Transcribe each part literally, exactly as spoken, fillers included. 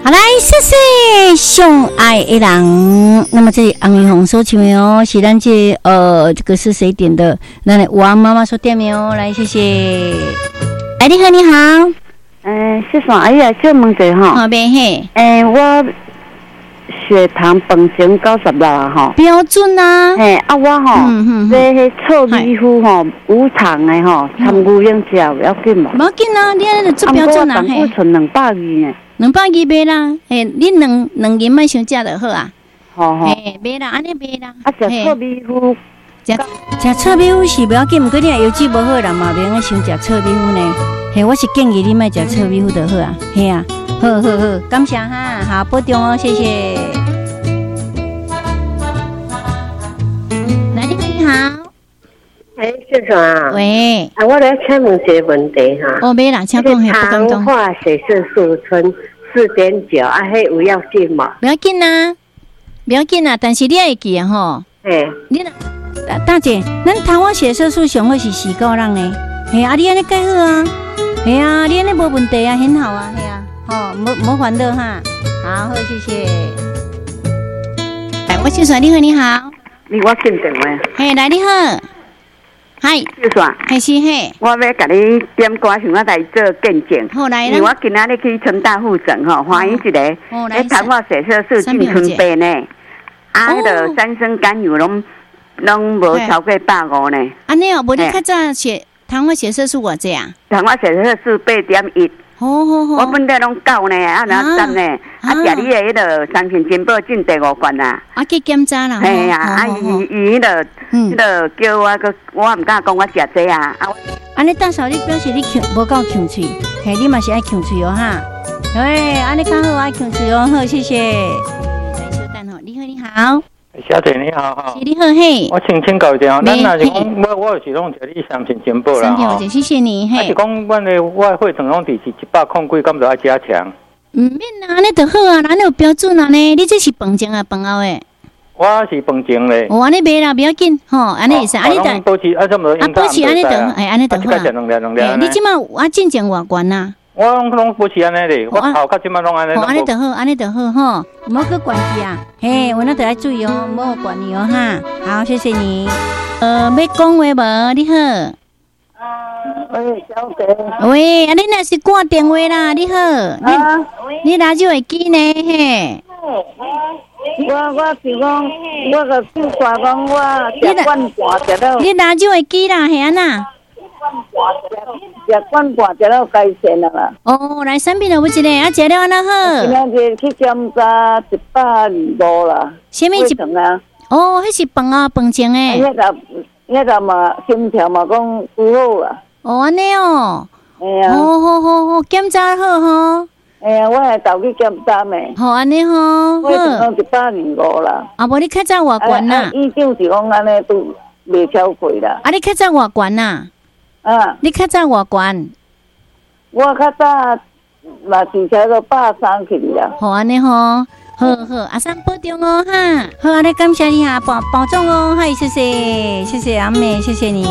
好来，谢谢上爱的人。那么这里红一红收起没有？是咱这呃，这个是谁点的？来，王妈妈说点没有？来，谢谢。哎，你好，你好。 嗯，是说哎呀，这问题哈。 好边嘿。 哎，我血糖本身九十六啊哈。 标准啊。 嘿，啊我哈，这迄臭米糊哈，无糖的哈，参牛用食要紧嘛？ 无要紧啊，你安尼做标准啊。 嘿。我胆固醇两百二呢。 两百二买啦，嘿，你两两斤卖伤食就好啊。 好好。 嘿，买啦，安尼买啦。 啊，食臭米糊， 食食臭米糊是不要紧，不过你若油脂无好人嘛，别个想食臭米糊呢。嘿，我是建议你卖食臭米糊就好啊。嘿啊，好好好，感谢哈，好保重哦，谢谢。来，你好，你好。 哎，先生啊， 喂， 啊，我来请问一个问题哈。 哦，没啦，请讲，嘿，不敢讲。 糖化血色素醇四点九，啊，迄有要紧嘛？ 不要紧啊，不要紧啊，但是你要记啊吼。 嘿， 你若大姐，咱糖化血色素上好是四个人呢。嘿啊，你安尼介好啊。嘿啊，你安尼无问题啊，很好啊，嘿啊，吼，无无烦恼哈。好，好，谢谢。哎，我先说你好，你好。 你我进电话。 嘿，来你好。嗨， 就算， 还是嘿， 我要甲你点歌，想要来做见证。 好来因为我今仔日去成大附诊吼，欢迎一个，迄糖化血色素进春病呢，啊，迄个三酸甘油拢拢无超过百五呢。 安尼哦，无你较早血糖化血色素偌济啊？ 糖化血色素八点一。 好好好。 我本来拢九呢，啊，然后三呢，啊，食你的迄个三品金宝进第五罐啊。 啊，去检查啦。 嘿呀，啊，伊伊迄个，迄个叫我个，我唔敢讲我食这啊。啊， 安尼大嫂，你表示你强无够强喙，嘿，你嘛是爱强喙哦哈。对，安尼较好爱强喙哦，好，谢谢。来稍等吼，你好，你好。 小姐你好哈， 你好嘿， 我请请教一下，咱若是讲我我是拢食你三品金宝啦哈，谢谢你嘿。 是讲阮的我血糖拢伫是一百控几，敢就要加强？ 唔免啦，安尼就好啊，安尼有标准啊呢。你这是饭前啊，饭后诶？ 我是饭前咧。 哦，安尼袂啦，不要紧吼，安尼会使，安尼就保持啊，怎么？ 啊，保持安尼就哎，安尼就好啊。你即马我进前偌悬啊？ 我拢拢保持安尼咧，我头壳即马拢安尼。 哦，安尼就好，安尼就好吼，唔好去管去啊。嘿，我那得来注意哦，唔好管你哦哈。好，谢谢你。呃，要讲话无？你好。 喂，小姐。 喂，啊，你若是挂电话啦？你好。啊。你拿就会记呢嘿。 我我是讲，我个就话讲我食罐半食了。 你拿就会记啦，系安那？ 食罐半食了该线了啦。 哦，来三片了，有一个啊，食了安那好。 今日去检查一百二五啦。 什么一层啊？ 哦，迄是饭啊，饭前诶。 迄个迄个嘛，心跳嘛讲拄好啦。 哦，安尼哦。 哎呀。 好好好好，检查好吼。 哎呀，我系投去检查咩？ 好安尼吼。 我讲一百二五啦。 啊，无你较早偌悬啦？ 医生是讲安尼都未超过啦。 啊，你较早偌悬啦？ 啊， 你较早偌悬？ 我较早嘛至少都百三去啦。 好安尼吼，好好，阿三保重哦哈。好，安尼感谢你哈，保保重哦，嗨，谢谢，谢谢阿妹，谢谢你。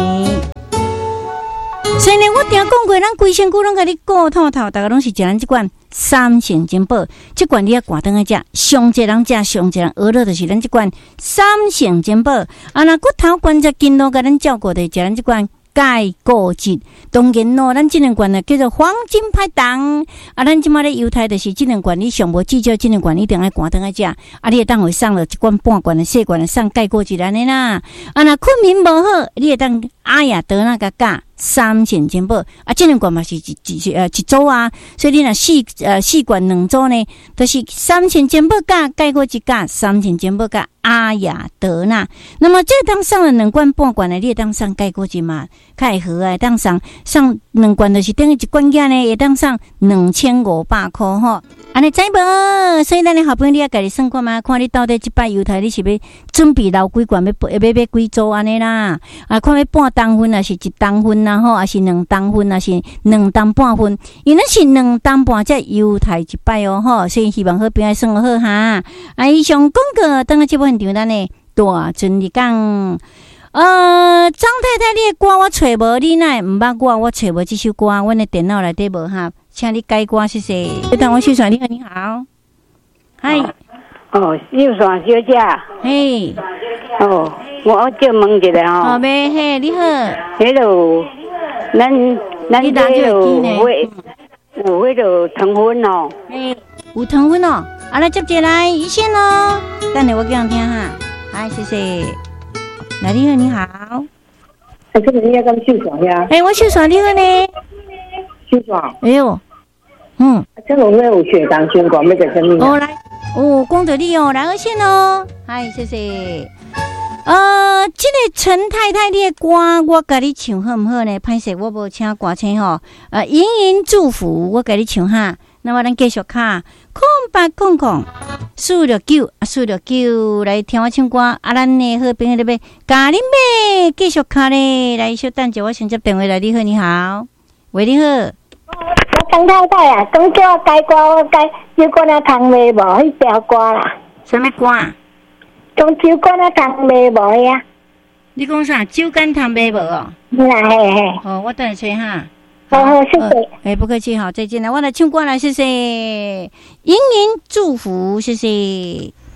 所以呢，我定讲过，咱规身躯拢甲你顾透透，大家拢是食咱即款三成金宝，即款你要挂灯来食，上济人食，上济人娱乐就是咱即款三成金宝。啊，那骨头关节筋都甲咱照顾的，食咱即款。钙固质，当然咯，咱这两罐呢叫做黄金拍档。啊，咱即马咧犹太就是这两罐，你上无至少这两罐一定爱关灯来食。啊，你会当会送了一罐半罐的细罐的送钙固质安尼啦。啊，若困眠无好，你会当阿雅得那个钙三成金宝。啊，这两罐嘛是一一呃一组啊，所以你若四呃四罐两组呢，都、就是三成金宝钙钙固质钙三成金宝钙阿雅得那。那么这当上了两罐半罐的，你会当送钙固质嘛？较会好啊，当上上两罐就是等于一罐价呢，会当上两千五百块吼。安尼知无？所以咱的好朋友你要家己算看嘛，看你到底这摆犹太你是要准备留几罐，要要要几组安尼啦？啊，看要半当分啊，是一当分啦吼，还是两当分啊，是两当半分？因为是两当半才犹太一摆哦吼，所以希望好朋友算好哈。啊，以上广告等下这部现场咱呢大阵你讲。呃，张太太，你的歌我找无，你奈唔捌我，我找无这首歌，阮的电脑内底无哈，请你改歌，谢谢。等我宣传，你好，你好。 嗨， 哦，秀山小姐， 嘿， 哦，我叫问一下吼。 好呗，嘿，你好。 迄落，咱咱这个有会有迄落糖分哦。 嘿，有糖分哦，啊，来接接来一线哦，等下我给人听哈。嗨，谢谢。来，你好，你好。 哎，这个你要跟秀山呀？ 哎，我秀山，你好呢？ 秀山。 哎呦，嗯。 这个我有血糖血管，那个什么？ 哦，来，哦，讲到你哦，来二线哦。嗨，谢谢。呃，这个陈太太你的歌，我甲你唱好唔好呢？歹势，我无请歌星吼。呃，盈盈祝福，我甲你唱哈。那么咱继续卡空八空空四六九啊，四六九来听我唱歌。啊，咱的好朋友那边咖喱妹继续卡咧，来稍等者，我先接电话来。你好，你好，喂，你好。 我陈太太啊，讲叫我改歌，我改酒馆啊糖卖无迄条歌啦。 什么歌？ 讲酒馆啊糖卖无呀？ 你讲啥？酒干糖卖无哦？ 啦嘿嘿。 哦，我等下吹哈。 好好，谢谢。 哎，不客气哈，再见了。我来唱歌了，谢谢。盈盈祝福，谢谢。